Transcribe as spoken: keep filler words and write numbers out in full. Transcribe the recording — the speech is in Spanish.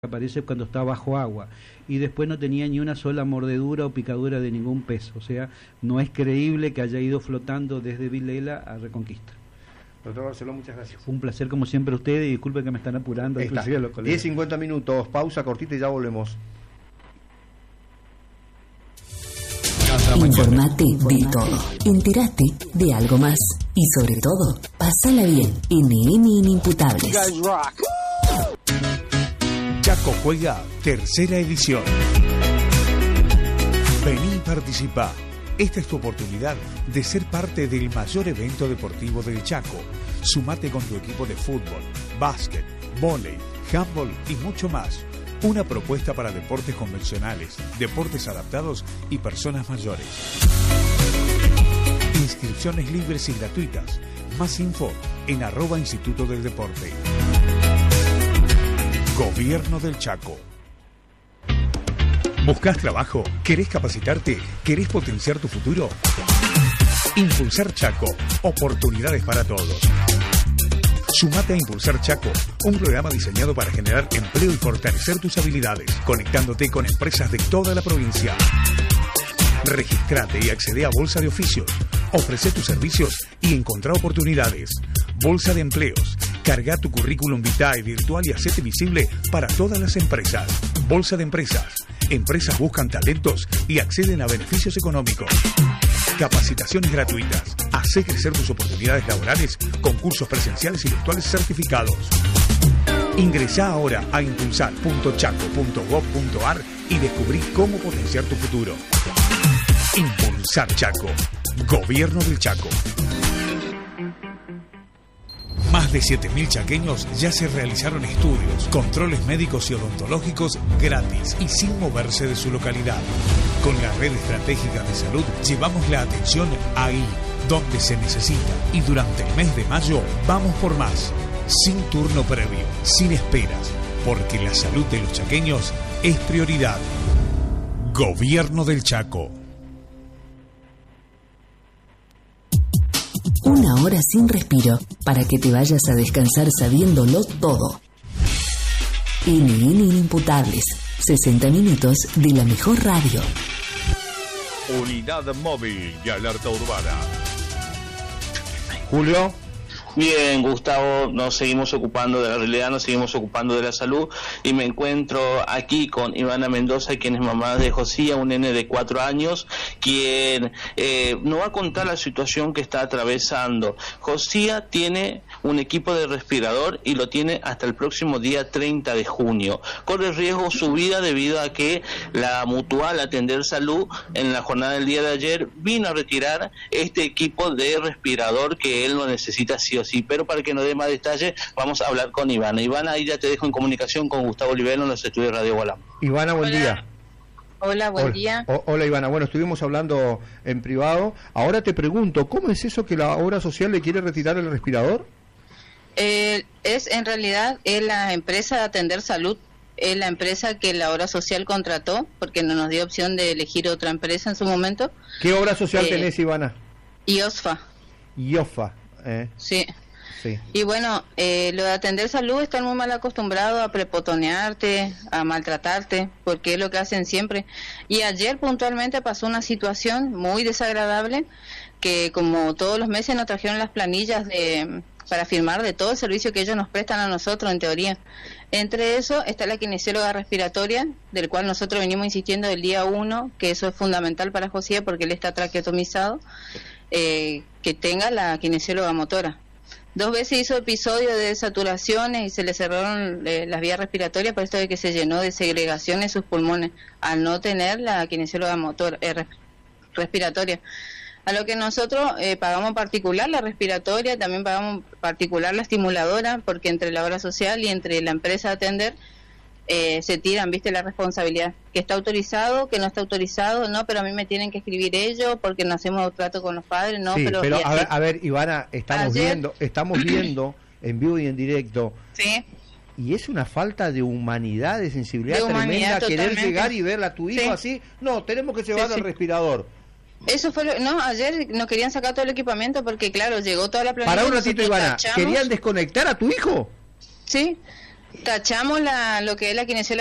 aparece cuando está bajo agua, y después no tenía ni una sola mordedura o picadura de ningún pez. O sea, no es creíble que haya ido flotando desde Vilela a Reconquista. Doctor Barceló, muchas gracias. Un placer como siempre a ustedes, y disculpen que me están apurando. diez cincuenta minutos, pausa cortita y ya volvemos. Informate de todo, entérate de algo más y sobre todo, pásala bien. N N Inimputables. Chaco Juega, tercera edición. Vení y participá. Esta es tu oportunidad de ser parte del mayor evento deportivo del Chaco. Sumate con tu equipo de fútbol, básquet, vóley, handball y mucho más. Una propuesta para deportes convencionales, deportes adaptados y personas mayores. Inscripciones libres y gratuitas. Más info en arroba Instituto del Deporte. Gobierno del Chaco. ¿Buscas trabajo? ¿Querés capacitarte? ¿Querés potenciar tu futuro? Impulsar Chaco. Oportunidades para todos. Sumate a Impulsar Chaco, un programa diseñado para generar empleo y fortalecer tus habilidades, conectándote con empresas de toda la provincia. Registrate y accede a Bolsa de Oficios. Ofrece tus servicios y encontrá oportunidades. Bolsa de Empleos. Carga tu currículum vitae virtual y hacete visible para todas las empresas. Bolsa de Empresas. Empresas buscan talentos y acceden a beneficios económicos. Capacitaciones gratuitas. Hacé crecer tus oportunidades laborales con cursos presenciales y virtuales certificados. Ingresá ahora a impulsar punto chaco punto gob punto ar y descubrí cómo potenciar tu futuro. Impulsar Chaco. Gobierno del Chaco. Más de siete mil chaqueños ya se realizaron estudios, controles médicos y odontológicos gratis y sin moverse de su localidad. Con la red estratégica de salud llevamos la atención ahí, donde se necesita. Y durante el mes de mayo vamos por más. Sin turno previo, sin esperas, porque la salud de los chaqueños es prioridad. Gobierno del Chaco. Una hora sin respiro para que te vayas a descansar sabiéndolo todo. N N Inimputables. sesenta minutos de la mejor radio. Unidad móvil y alerta urbana. Julio. Bien, Gustavo, nos seguimos ocupando de la realidad, nos seguimos ocupando de la salud y me encuentro aquí con Ivana Mendoza, quien es mamá de Josía, un nene de cuatro años, quien eh, nos va a contar la situación que está atravesando. Josía tiene un equipo de respirador y lo tiene hasta el próximo día treinta de junio. Corre riesgo su vida debido a que la Mutual Atender Salud en la jornada del día de ayer vino a retirar este equipo de respirador que él lo necesita sí o sí, pero para que nos dé más detalles vamos a hablar con Ivana. Ivana, ahí ya te dejo en comunicación con Gustavo Olivero en los estudios de Radio Gualam. Ivana, buen Hola. día. Hola, buen Hola. día. O- hola Ivana, bueno, estuvimos hablando en privado. Ahora te pregunto, ¿cómo es eso que la obra social le quiere retirar el respirador? Eh, es en realidad es la empresa de Atender Salud, es la empresa que la obra social contrató, porque no nos dio opción de elegir otra empresa en su momento. ¿Qué obra social Eh, tenés, Ivana? Y OSFA, IOFA. Eh, sí. sí. Y bueno, eh, lo de Atender Salud están muy mal acostumbrados a prepotonearte, a maltratarte, porque es lo que hacen siempre. Y ayer puntualmente pasó una situación muy desagradable, que como todos los meses nos trajeron las planillas de para firmar de todo el servicio que ellos nos prestan a nosotros, en teoría. Entre eso está la kinesióloga respiratoria, del cual nosotros venimos insistiendo del día uno, que eso es fundamental para José, porque él está traqueotomizado, eh, que tenga la kinesióloga motora. Dos veces hizo episodio de saturaciones y se le cerraron eh, las vías respiratorias por esto de que se llenó de segregación en sus pulmones, al no tener la kinesióloga motora, eh, res- respiratoria. A lo que nosotros eh, pagamos particular la respiratoria, también pagamos particular la estimuladora, porque entre la obra social y entre la empresa a atender eh, se tiran, viste, la responsabilidad. Que está autorizado, que no está autorizado, no, pero a mí me tienen que escribir ellos porque no hacemos trato con los padres, no, sí, pero... pero y a así. ver, a ver, Ivana, estamos Ayer- viendo, estamos viendo en vivo y en directo, Sí, y es una falta de humanidad, de sensibilidad De tremenda, humanidad, querer totalmente. llegar y ver a tu hijo Sí. así. No, tenemos que llevarlo Sí, sí. al respirador. eso fue lo... No, ayer nos querían sacar todo el equipamiento porque, claro, llegó toda la planilla... Para un y ratito, nosotros Ivana, tachamos. ¿querían desconectar a tu hijo? Sí, Tachamos la, lo que es la kinesiología